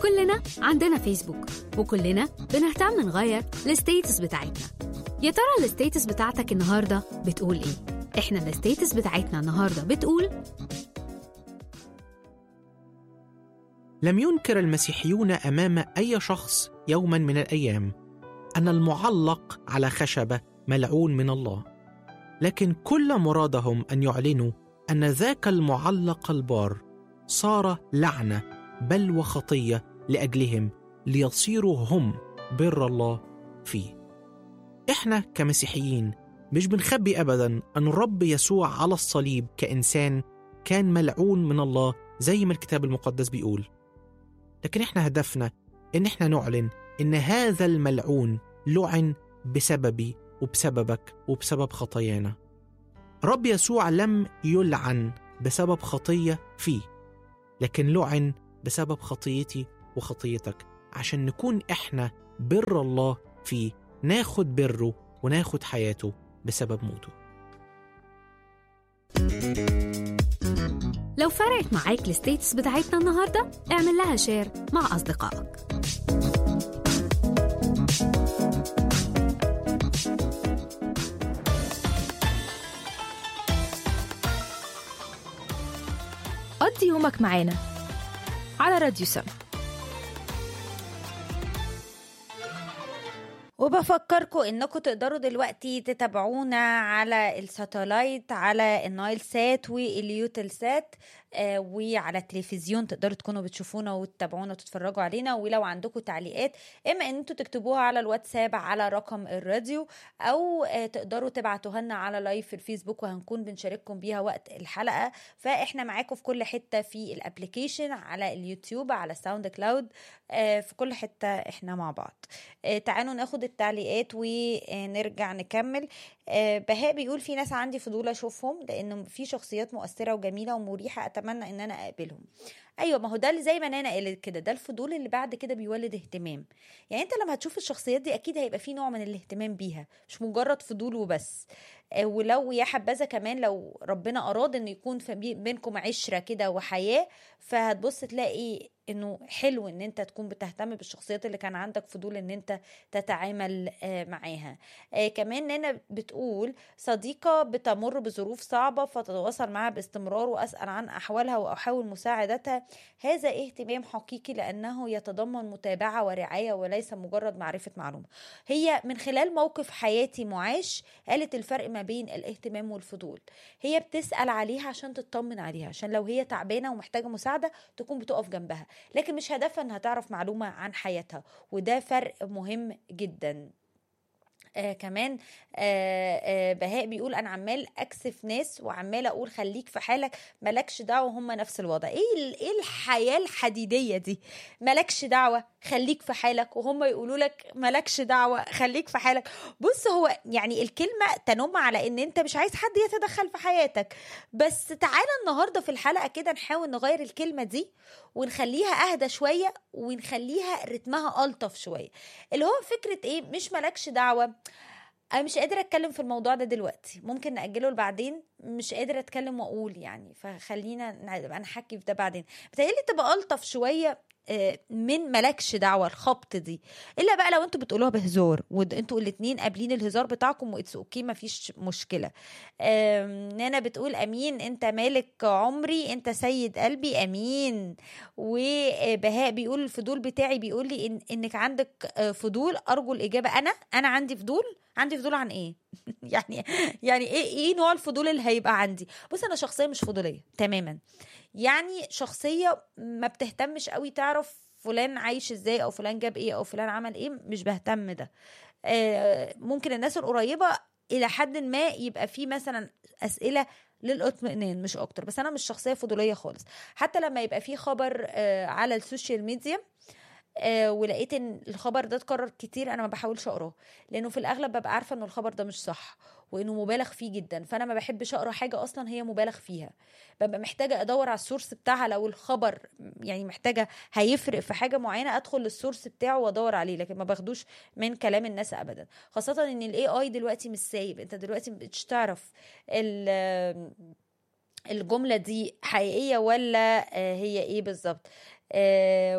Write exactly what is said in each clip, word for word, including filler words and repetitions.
كلنا عندنا فيسبوك، وكلنا بنهتم نغير الستيتس بتاعتنا. يا ترى الستيتس بتاعتك النهاردة بتقول ايه؟ احنا الستيتس بتاعتنا النهاردة بتقول: لم ينكر المسيحيون أمام أي شخص يوما من الأيام أن المعلق على خشبة ملعون من الله، لكن كل مرادهم أن يعلنوا أن ذاك المعلق البار صار لعنة بل وخطية لأجلهم، ليصيروا هم بر الله فيه. إحنا كمسيحيين مش بنخبي أبدا أن الرب يسوع على الصليب كإنسان كان ملعون من الله زي ما الكتاب المقدس بيقول، لكن إحنا هدفنا إن إحنا نعلن إن هذا الملعون لعن بسببي وبسببك وبسبب خطايانا. رب يسوع لم يلعن بسبب خطية فيه، لكن لعن بسبب خطيتي وخطيتك، عشان نكون إحنا بر الله فيه، ناخد بره وناخد حياته بسبب موته. لو فرقت معاك الستيتس بتاعتنا النهاردة، اعمل لها شير مع أصدقائك. قضي يومك معانا على راديو سما. وبفكركم انكم تقدروا دلوقتي تتابعونا على الساتلايت، على النايل سات واليوتل سات، آه وعلى التلفزيون تقدروا تكونوا بتشوفونا وتتابعونا وتتفرجوا علينا. ولو عندكم تعليقات، اما ان انتوا تكتبوها على الواتساب على رقم الراديو، او آه تقدروا تبعتوها لنا على لايف في الفيسبوك، وهنكون بنشارككم بيها وقت الحلقة. فاحنا معاكم في كل حتة، في الابليكيشن، على اليوتيوب، على ساوند كلاود، آه في كل حتة احنا مع بعض. آه تعالوا ناخد التعليقات ونرجع نكمل. آه بهاء بيقول: في ناس عندي فضول اشوفهم لان في شخصيات مؤثرة وجميلة ومريحة، اتمنى ان انا اقابلهم. ايوه، ما هو ده اللي زي ما انا قلت كده، ده الفضول اللي بعد كده بيولد اهتمام. يعني انت لما هتشوف الشخصيات دي اكيد هيبقى في نوع من الاهتمام بيها، مش مجرد فضول وبس. آه ولو يا حبذا كمان لو ربنا اراد ان يكون بينكم عشرة كده وحياة، فهتبص تلاقي انه حلو ان انت تكون بتهتم بالشخصيات اللي كان عندك فضول ان انت تتعامل آه معاها. آه كمان نانا بتقول: صديقة بتمر بظروف صعبة فتتواصل معها باستمرار واسأل عن احوالها واحاول مساعدتها. هذا اهتمام حقيقي لانه يتضمن متابعة ورعاية وليس مجرد معرفة معلومة. هي من خلال موقف حياتي معاش قالت الفرق ما بين الاهتمام والفضول. هي بتسأل عليها عشان تطمن عليها، عشان لو هي تعبانة ومحتاجة مساعدة تكون بتقف جنبها، لكن مش هدفها انها تعرف معلومة عن حياتها، وده فرق مهم جدا. آه كمان آه آه بهاء بيقول: انا عمال اكسف ناس وعمال اقول خليك في حالك ملكش دعوه، هم نفس الوضع. ايه ايه الحياه الحديديه دي؟ ملكش دعوه خليك في حالك، وهم يقولوا لك ملكش دعوه خليك في حالك. بص، هو يعني الكلمه تنم على ان انت مش عايز حد يتدخل في حياتك، بس تعالى النهارده في الحلقه كده نحاول نغير الكلمه دي ونخليها اهدى شويه، ونخليها رتمها الطف شويه. اللي هو فكره ايه؟ مش ملكش دعوه، انا مش قادره اتكلم في الموضوع ده دلوقتي، ممكن ناجله لبعدين، مش قادره اتكلم واقول يعني، فخلينا انا احكي في ده بعدين. بتهيألي تبقى الطف شويه من ملكش دعوه الخبط دي، الا بقى لو انتوا بتقولوها بهزار وانتوا الاتنين قابلين الهزار بتاعكم واتس اوكي، مفيش مشكله. نانا بتقول: امين، انت مالك عمري، انت سيد قلبي، امين. وبهاء بيقول: الفضول بتاعي بيقول لي إن انك عندك فضول، ارجو الاجابه. انا انا عندي فضول عندي فضول عن ايه؟ يعني يعني ايه ايه نوع الفضول اللي هيبقى عندي؟ بص، انا شخصيه مش فضوليه تماما، يعني شخصيه ما بتهتمش قوي تعرف فلان عايش ازاي او فلان جاب ايه او فلان عمل ايه، مش بهتم ده. آه ممكن الناس القريبه الى حد ما يبقى في مثلا اسئله للاطمئنان مش اكتر، بس انا مش شخصيه فضوليه خالص. حتى لما يبقى في خبر آه على السوشيال ميديا آه ولقيت ان الخبر ده اتكرر كتير، انا ما بحاولش اقراه، لانه في الاغلب ببقى عارفه ان الخبر ده مش صح وانه مبالغ فيه جدا، فانا ما بحبش اقرا حاجه اصلا هي مبالغ فيها. ببقى محتاجه ادور على السورس بتاعها، لو الخبر يعني محتاجه هيفرق في حاجه معينه ادخل للسورس بتاعه وادور عليه، لكن ما باخدوش من كلام الناس ابدا. خاصه ان الاي اي دلوقتي مش سايب، انت دلوقتي مش تعرف ال الجملة دي حقيقية ولا آه هي ايه بالظبط. آه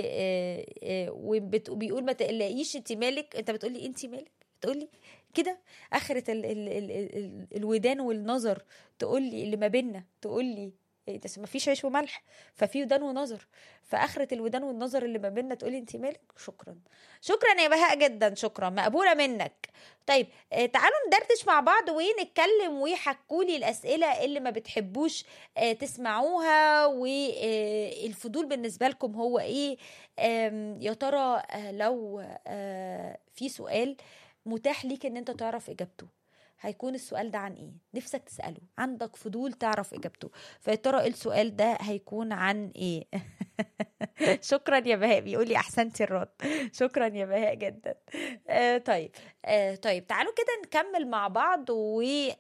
وبيقول ما تقلقيش انت مالك، انت بتقولي انت مالك، بتقولي كده اخرة ال ال ال ال الودان والنظر، تقولي اللي ما بيننا، تقولي ما فيش عيش وملح، ففي ودان ونظر، فاخرة الودان والنظر اللي ما بيننا تقولي انت مالك. شكرا شكرا يا بهاء جدا، شكرا مقبولة منك. طيب آه تعالوا ندردش مع بعض ونتكلم ويحكولي الأسئلة اللي ما بتحبوش آه تسمعوها، والفضول بالنسبة لكم هو ايه. آه يا ترى آه لو آه في سؤال متاح ليك ان انت تعرف اجابته، هيكون السؤال ده عن ايه؟ نفسك تسأله، عندك فضول تعرف اجابته، فيا ترى السؤال ده هيكون عن ايه؟ شكرا يا بهاء، بيقولي احسنتي الرد. شكرا يا بهاء جدا. آه طيب آه طيب تعالوا كده نكمل مع بعض ونتكلم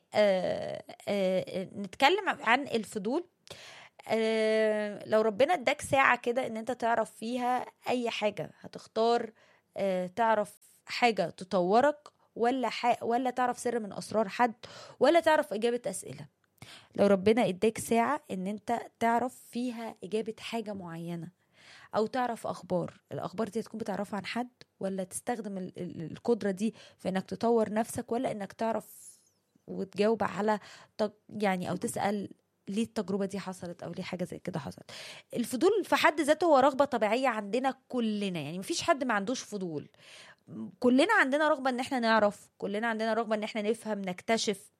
آه آه عن الفضول. آه لو ربنا اداك ساعة كده ان انت تعرف فيها اي حاجة، هتختار آه تعرف حاجة تطورك، ولا ح... ولا تعرف سر من اسرار حد، ولا تعرف اجابة اسئلة؟ لو ربنا اداك ساعة ان انت تعرف فيها اجابة حاجة معينة، او تعرف اخبار، الاخبار دي تكون بتعرفها عن حد، ولا تستخدم ال... ال... القدرة دي في انك تطور نفسك، ولا انك تعرف وتجاوب على ت... يعني او تسأل ليه التجربة دي حصلت، او ليه حاجة زي كده حصلت. الفضول في حد ذاته هو رغبة طبيعية عندنا كلنا، يعني مفيش حد ما عندوش فضول، كلنا عندنا رغبة ان احنا نعرف، كلنا عندنا رغبة ان احنا نفهم نكتشف.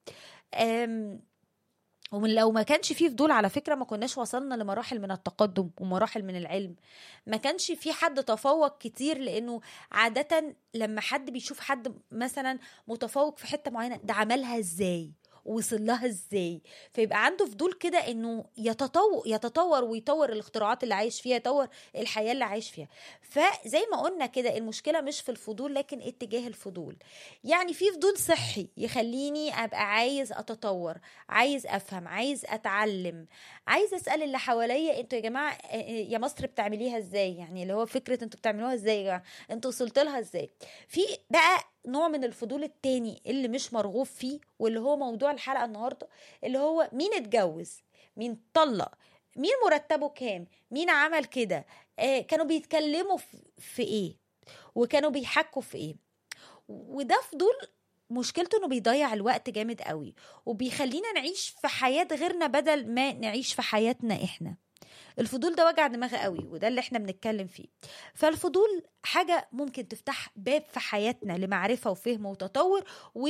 أم ومن لو ما كانش فيه فضول على فكرة ما كناش وصلنا لمراحل من التقدم ومراحل من العلم، ما كانش في حد تفوق كتير، لانه عادة لما حد بيشوف حد مثلا متفوق في حتة معينة، ده عملها ازاي، وصل لها ازاي، فيبقى عنده فضول كده انه يتطور يتطور ويطور الاختراعات اللي عايش فيها، يطور الحياة اللي عايش فيها. فزي ما قلنا كده المشكلة مش في الفضول لكن اتجاه الفضول. يعني في فضول صحي يخليني ابقى عايز اتطور، عايز افهم، عايز اتعلم، عايز اسأل اللي حواليا انتوا يا جماعة يا مصر بتعمليها ازاي، يعني اللي هو فكرة انتوا بتعملوها ازاي يا جماعة، انتوا وصلت لها ازاي. في بقى نوع من الفضول التاني اللي مش مرغوب فيه، واللي هو موضوع الحلقة النهاردة، اللي هو مين اتجوز، مين طلق، مين مرتبه كام، مين عمل كده، آه كانوا بيتكلموا في ايه، وكانوا بيحكوا في ايه. وده فضول مشكلته انه بيضيع الوقت جامد قوي، وبيخلينا نعيش في حياة غيرنا بدل ما نعيش في حياتنا احنا. الفضول ده وجع دماغ قوي، وده اللي احنا بنتكلم فيه. فالفضول حاجة ممكن تفتح باب في حياتنا لمعرفة وفهم وتطور،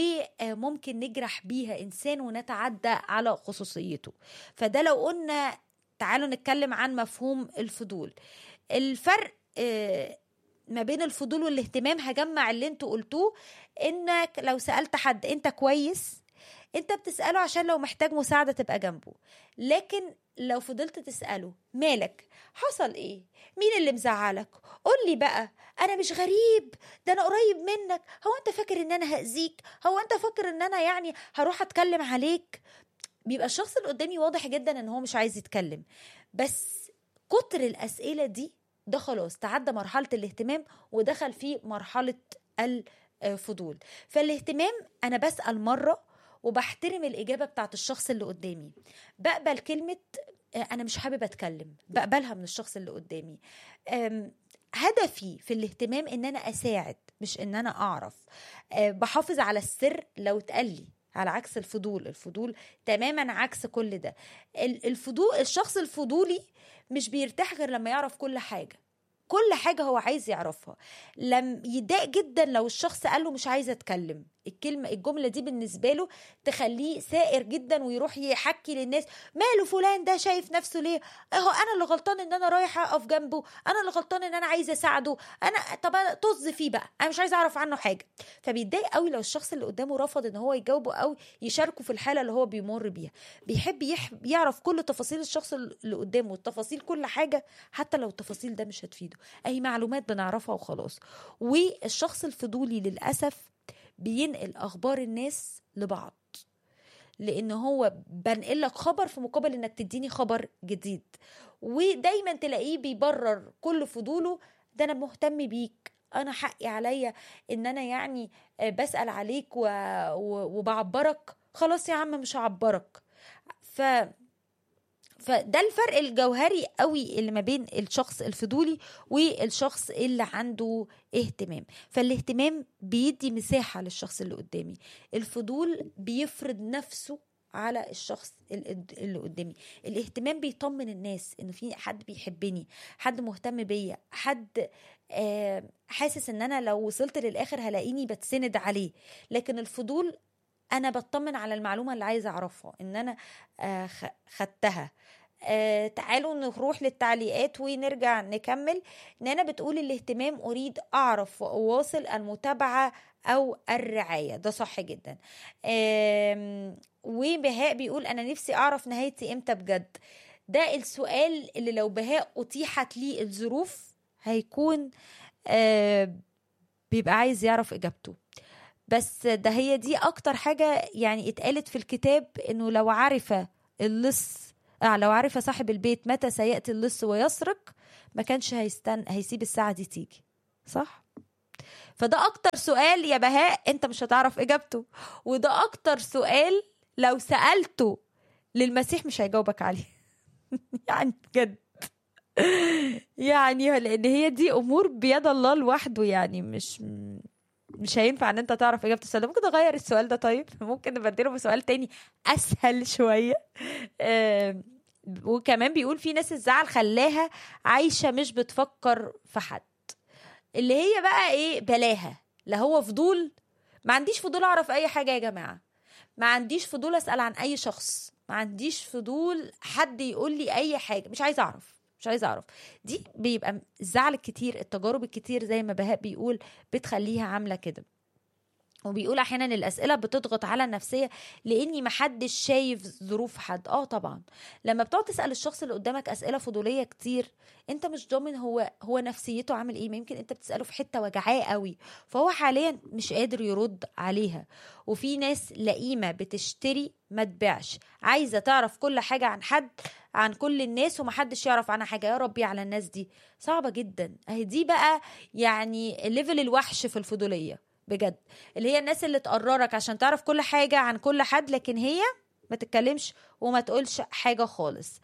وممكن نجرح بيها إنسان ونتعدى على خصوصيته. فده لو قلنا تعالوا نتكلم عن مفهوم الفضول. الفرق ما بين الفضول والاهتمام، هجمع اللي انتوا قلتوه، انك لو سألت حد انت كويس، انت بتسأله عشان لو محتاج مساعدة تبقى جنبه. لكن لو فضلت تسأله مالك، حصل ايه، مين اللي مزعلك، قول لي بقى، انا مش غريب، ده انا قريب منك، هو انت فاكر ان انا هأذيك، هو انت فاكر ان انا يعني هروح اتكلم عليك. بيبقى الشخص اللي قدامي واضح جدا ان هو مش عايز يتكلم، بس كتر الأسئلة دي ده خلاص تعدى مرحلة الاهتمام ودخل في مرحلة الفضول. فالاهتمام انا بسأل مرة وبحترم الإجابة بتاعت الشخص اللي قدامي، بقبل كلمة أنا مش حابب أتكلم، بقبلها من الشخص اللي قدامي. هدفي في الاهتمام إن أنا أساعد مش إن أنا أعرف. بحافظ على السر لو اتقلي، على عكس الفضول. الفضول تماما عكس كل ده. الفضول الشخص الفضولي مش بيرتاح غير لما يعرف كل حاجة، كل حاجة هو عايز يعرفها. لم يضايق جدا لو الشخص قال له مش عايز اتكلم، الكلمة الجملة دي بالنسبة له تخليه سائر جدا، ويروح يحكي للناس ماله فلان ده شايف نفسه ليه، اهو انا اللي غلطان ان انا رايحة اقف جنبه، انا اللي غلطان ان انا عايزة اساعده، انا طب طز فيه بقى، انا مش عايزة اعرف عنه حاجة. فبيتضايق قوي لو الشخص اللي قدامه رفض ان هو يجاوبه او يشاركه في الحالة اللي هو بيمر بيها. بيحب يح... يعرف كل تفاصيل الشخص اللي قدامه، التفاصيل كل حاجة، حتى لو التفاصيل ده مش هتفيده، اي معلومات بنعرفها وخلاص. والشخص الفضولي للأسف بينقل أخبار الناس لبعض، لأن هو بنقل لك خبر في مقابل إنك تديني خبر جديد، ودايما تلاقيه بيبرر كل فضوله، ده أنا مهتم بيك، أنا حقي عليا إن أنا يعني بسأل عليك و... و... وبعبرك، خلاص يا عم مش هعبرك. ف فده الفرق الجوهري قوي اللي ما بين الشخص الفضولي والشخص اللي عنده اهتمام. فالاهتمام بيدي مساحة للشخص اللي قدامي، الفضول بيفرض نفسه على الشخص اللي قدامي. الاهتمام بيطمن الناس انه في حد بيحبني، حد مهتم بيا، حد آه حاسس ان انا لو وصلت للاخر هلاقيني بتسند عليه. لكن الفضول انا بطمن على المعلومة اللي عايزة اعرفها، ان انا آه خدتها. آه تعالوا نروح للتعليقات ونرجع نكمل. نانا بتقول الاهتمام أريد أعرف وأواصل المتابعة أو الرعاية. ده صح جدا. آه وبهاء بيقول أنا نفسي أعرف نهايتي إمتى بجد. ده السؤال اللي لو بهاء أتيحت لي الظروف هيكون آه بيبقى عايز يعرف إجابته. بس ده هي دي أكتر حاجة يعني اتقالت في الكتاب، إنه لو عرف اللص آه لو عرف صاحب البيت متى سيأتي اللص ويسرق ما كانش هيستن هيسيب الساعة دي تيجي. صح؟ فده أكتر سؤال يا بهاء أنت مش هتعرف إجابته، وده أكتر سؤال لو سألته للمسيح مش هيجاوبك عليه. يعني بجد يعني لأن هي دي أمور بيد الله لوحده، يعني مش مش هينفع ان انت تعرف اجابه السؤال ده. ممكن اغير السؤال ده؟ طيب ممكن نبدله بسؤال تاني اسهل شويه. آه وكمان بيقول في ناس الزعل خلاها عايشه مش بتفكر في حد، اللي هي بقى ايه بلاها. لا هو فضول، ما عنديش فضول اعرف اي حاجه يا جماعه، ما عنديش فضول اسال عن اي شخص، ما عنديش فضول حد يقول لي اي حاجه، مش عايز اعرف مش عايز اعرف. دي بيبقى الزعل الكتير، التجارب الكتير زي ما بهاء بيقول بتخليها عامله كده. وبيقول احيانا الاسئله بتضغط على النفسيه لاني محدش شايف ظروف حد. اه طبعا لما بتقعد تسال الشخص اللي قدامك اسئله فضوليه كتير انت مش ضامن هو هو نفسيته عامل ايه. ممكن انت بتساله في حته وجعاه قوي فهو حاليا مش قادر يرد عليها. وفي ناس لئيمه بتشتري ما تبيعش، عايزه تعرف كل حاجه عن حد، عن كل الناس، ومحدش يعرف عنها حاجه. يا ربي على الناس دي، صعبه جدا. اهي دي بقى يعني ليفل الوحش في الفضوليه بجد، اللي هي الناس اللي تقررك عشان تعرف كل حاجة عن كل حد لكن هي ما تتكلمش وما تقولش حاجة خالص.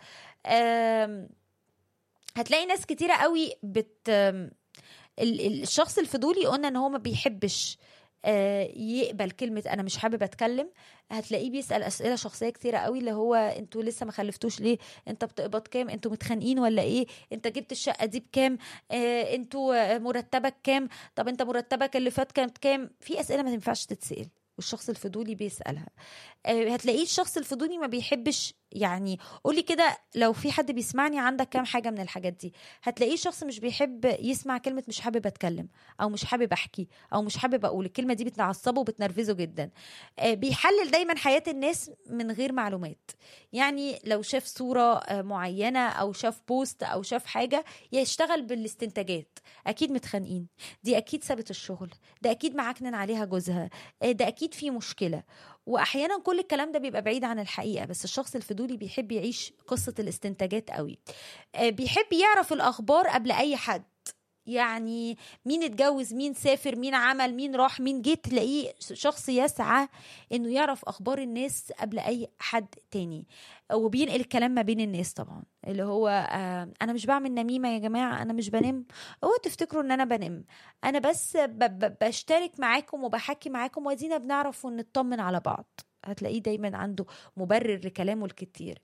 هتلاقي ناس كتيرة قوي بت الشخص الفضولي قلنا ان هو ما بيحبش يقبل كلمة أنا مش حابب أتكلم. هتلاقيه بيسأل أسئلة شخصية كتيرة قوي، اللي هو أنتوا لسه ما خلفتوش ليه؟ أنت بتقبض كام؟ أنتوا متخانقين ولا إيه؟ أنت جبت الشقة دي بكام؟ آه أنتوا مرتبك كام؟ طب أنت مرتبك اللي فات كانت كام؟ في أسئلة ما تنفعش تتسأل والشخص الفضولي بيسألها. آه هتلاقيه الشخص الفضولي ما بيحبش يعني. قولي كده لو في حد بيسمعني عندك كام حاجة من الحاجات دي. هتلاقيه شخص مش بيحب يسمع كلمة مش حابب أتكلم أو مش حابب أحكي أو مش حابب أقول. الكلمة دي بتعصبه وبتنرفزه جدا. آه بيحلل دايما حياة الناس من غير معلومات. يعني لو شاف صورة آه معينة أو شاف بوست أو شاف حاجة يشتغل بالاستنتاجات. أكيد متخانقين، دي أكيد سابت الشغل، ده أكيد معكنن عليها جوزها، آه ده أكيد في مشكلة. واحيانا كل الكلام ده بيبقى بعيد عن الحقيقه. بس الشخص الفضولي بيحب يعيش قصه الاستنتاجات قوي. بيحب يعرف الاخبار قبل اي حد. يعني مين اتجوز، مين سافر، مين عمل، مين راح، مين جيت. تلاقيه شخص يسعى انه يعرف اخبار الناس قبل اي حد تاني. وبينقل الكلام ما بين الناس طبعا، اللي هو آه انا مش بعمل نميمه يا جماعه، انا مش بنم. اوعوا تفتكروا ان انا بنم، انا بس ب- ب- بشترك معاكم وبحكي معاكم وادينا بنعرف ونطمن على بعض. هتلاقيه دايما عنده مبرر لكلامه الكتير.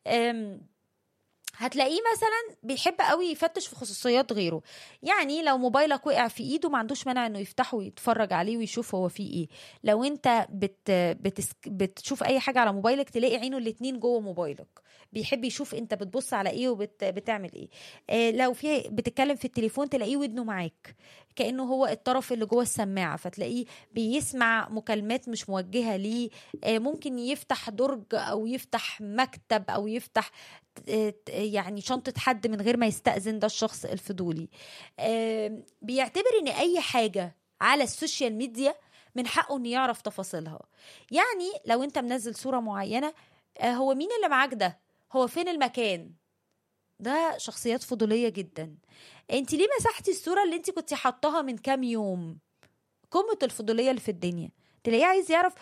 هتلاقيه مثلا بيحب قوي يفتش في خصوصيات غيره. يعني لو موبايلك وقع في ايده ما عندوش مانع انه يفتحه ويتفرج عليه ويشوف هو فيه ايه. لو انت بت بتسك بتشوف اي حاجه على موبايلك تلاقي عينه الاتنين جوه موبايلك، بيحب يشوف انت بتبص على ايه وبتعمل ايه. آه لو في بتتكلم في التليفون تلاقيه ودنه معاك كأنه هو الطرف اللي جوه السماعه، فتلاقيه بيسمع مكالمات مش موجهه ليه. آه ممكن يفتح درج او يفتح مكتب او يفتح يعني شنطة حد من غير ما يستأذن. ده الشخص الفضولي. بيعتبر ان اي حاجة على السوشيال ميديا من حقه ان يعرف تفاصيلها. يعني لو انت منزل صورة معينة، هو مين اللي معاك ده؟ هو فين المكان؟ ده شخصيات فضولية جدا. انت ليه مسحتي الصورة اللي انت كنت حطها من كام يوم؟ قمة الفضولية اللي في الدنيا. تلاقيه عايز يعرف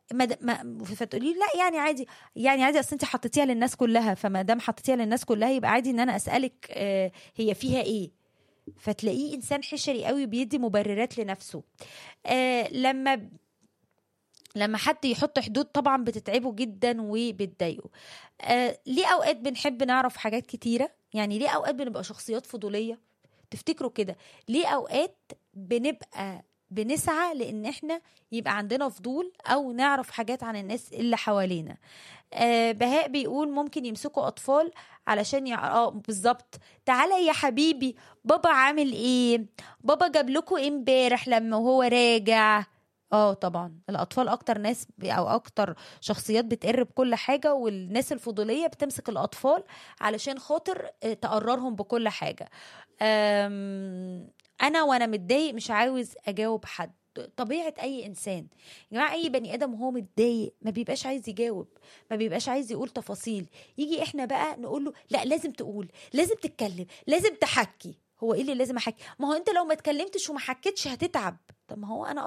ما, ما فتقولي لا يعني عادي، يعني عادي اصل انت حطيتيها للناس كلها، فما دام حطيتيها للناس كلها يبقى عادي ان انا اسالك آه هي فيها ايه. فتلاقيه انسان حشري قوي بيدي مبررات لنفسه. آه لما لما حد يحط حدود طبعا بتتعبه جدا وبتضايقه. آه ليه اوقات بنحب نعرف حاجات كتيره؟ يعني ليه اوقات بنبقى شخصيات فضوليه؟ تفتكروا كده ليه اوقات بنبقى بنسعى لان احنا يبقى عندنا فضول او نعرف حاجات عن الناس اللي حوالينا؟ آه بهاء بيقول ممكن يمسكوا اطفال علشان يع... اه بالظبط، تعالى يا حبيبي بابا عامل ايه، بابا جاب لكم ايه امبارح لما هو راجع. اه طبعا الاطفال اكتر ناس ب... او اكتر شخصيات بتقرب كل حاجه، والناس الفضوليه بتمسك الاطفال علشان خاطر تقررهم بكل حاجه. أم... انا وانا متضايق مش عاوز اجاوب حد، طبيعه اي انسان يا جماعه، اي بني ادم وهو متضايق ما بيبقاش عايز يجاوب، ما بيبقاش عايز يقول تفاصيل. يجي احنا بقى نقول له لا لازم تقول، لازم تتكلم، لازم تحكي. هو ايه اللي لازم احكي؟ ما هو انت لو ما اتكلمتش وما حكيتش هتتعب. طب ما هو انا